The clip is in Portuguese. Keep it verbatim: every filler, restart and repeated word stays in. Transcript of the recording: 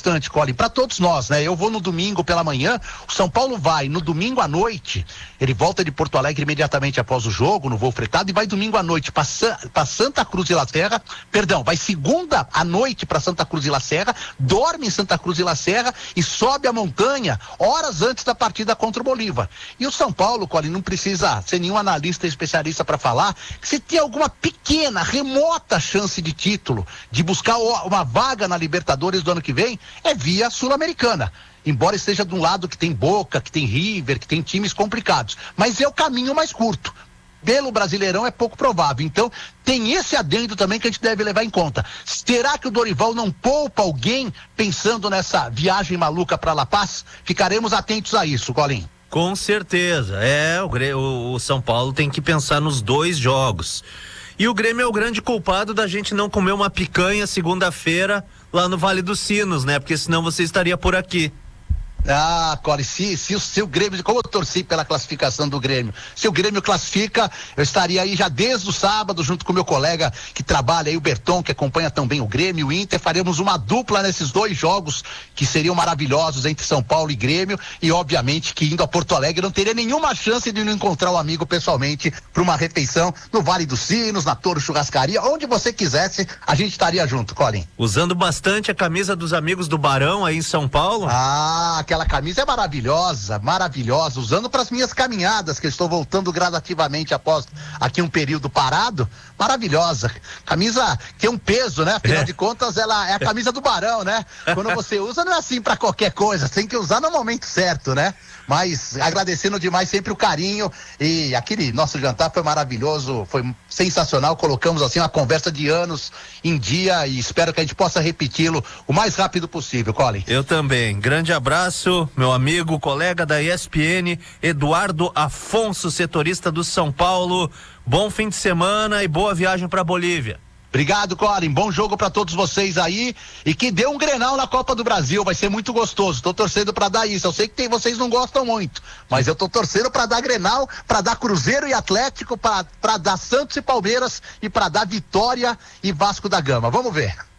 bastante, Colin, para todos nós, né? Eu vou no domingo pela manhã, o São Paulo vai no domingo à noite, ele volta de Porto Alegre imediatamente após o jogo, no voo fretado, e vai domingo à noite para Santa Cruz de La Serra, perdão, vai segunda à noite para Santa Cruz de La Serra, dorme em Santa Cruz de La Serra e sobe a montanha horas antes da partida contra o Bolívar. E o São Paulo, Colin, não precisa ser nenhum analista especialista para falar que se tem alguma pequena, remota chance de título, de buscar uma vaga na Libertadores do ano que vem, é via Sul-Americana. Embora esteja de um lado que tem Boca, que tem River, que tem times complicados. Mas é o caminho mais curto. Pelo Brasileirão é pouco provável. Então, tem esse adendo também que a gente deve levar em conta. Será que o Dorival não poupa alguém pensando nessa viagem maluca para La Paz? Ficaremos atentos a isso, Colin. Com certeza. É, o, o São Paulo tem que pensar nos dois jogos. E o Grêmio é o grande culpado da gente não comer uma picanha segunda-feira lá no Vale dos Sinos, né? Porque senão você estaria por aqui. Ah, Core, se, se, se o Grêmio, como eu torci pela classificação do Grêmio, se o Grêmio classifica, eu estaria aí já desde o sábado, junto com o meu colega que trabalha aí, o Berton, que acompanha também o Grêmio, o Inter, faremos uma dupla nesses dois jogos que seriam maravilhosos entre São Paulo e Grêmio, e obviamente que indo a Porto Alegre não teria nenhuma chance de não encontrar o amigo pessoalmente para uma refeição no Vale dos Sinos, na Toro Churrascaria, onde você quisesse, a gente estaria junto, Colin. Usando bastante a camisa dos amigos do Barão aí em São Paulo? Ah, aquela camisa é maravilhosa, maravilhosa, usando para as minhas caminhadas, que eu estou voltando gradativamente após aqui um período parado, maravilhosa, camisa tem um peso, né, afinal é. de contas ela é a camisa do Barão, né, quando você usa não é assim para qualquer coisa, tem que usar no momento certo, né, mas agradecendo demais sempre o carinho, e aquele nosso jantar foi maravilhoso, foi sensacional, colocamos assim uma conversa de anos em dia e espero que a gente possa repeti-lo o mais rápido possível, Colin. Eu também, grande abraço, meu amigo, colega da E S P N, Eduardo Afonso, setorista do São Paulo, bom fim de semana e boa viagem para Bolívia. Obrigado, Colin. Bom jogo para todos vocês aí e que dê um Grenal na Copa do Brasil, vai ser muito gostoso. Tô torcendo para dar isso. Eu sei que tem, vocês não gostam muito, mas eu tô torcendo para dar Grenal, para dar Cruzeiro e Atlético, para dar Santos e Palmeiras e para dar Vitória e Vasco da Gama. Vamos ver.